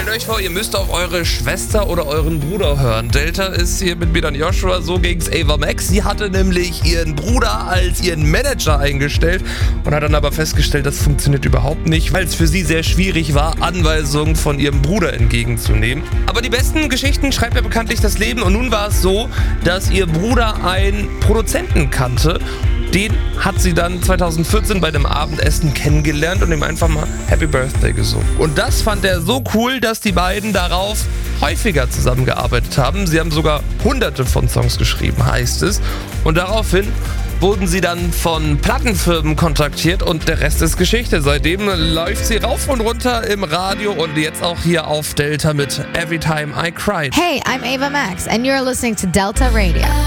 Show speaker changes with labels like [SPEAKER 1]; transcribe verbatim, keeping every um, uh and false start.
[SPEAKER 1] Stellt euch vor, ihr müsst auf eure Schwester oder euren Bruder hören. Delta ist hier mit mir dann Joshua, so ging's Ava Max. Sie hatte nämlich ihren Bruder als ihren Manager eingestellt und hat dann aber festgestellt, das funktioniert überhaupt nicht, weil es für sie sehr schwierig war, Anweisungen von ihrem Bruder entgegenzunehmen. Aber die besten Geschichten schreibt ja bekanntlich das Leben und nun war es so, dass ihr Bruder einen Produzenten kannte. Den hat sie dann zweitausendvierzehn bei dem Abendessen kennengelernt und ihm einfach mal Happy Birthday gesungen. Und das fand er so cool, dass die beiden darauf häufiger zusammengearbeitet haben. Sie haben sogar hunderte von Songs geschrieben, heißt es. Und daraufhin wurden sie dann von Plattenfirmen kontaktiert und der Rest ist Geschichte. Seitdem läuft sie rauf und runter im Radio und jetzt auch hier auf Delta mit Every Time I Cried.
[SPEAKER 2] Hey, I'm Ava Max and you're listening to Delta Radio.